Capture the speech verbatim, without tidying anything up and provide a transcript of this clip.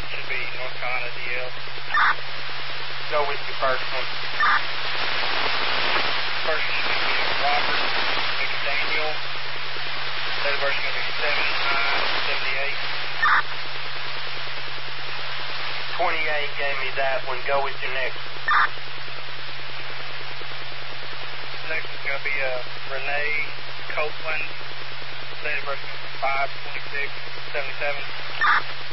Should be North Carolina D L. Go with your first one. First one should be Robert McDaniel. Date of birth is going to be seven nine seventy-eight. twenty-eight gave me that one. Go with your next. Next one's going to be uh, Renee Copeland. Date of birth is five twenty-six seventy-seven.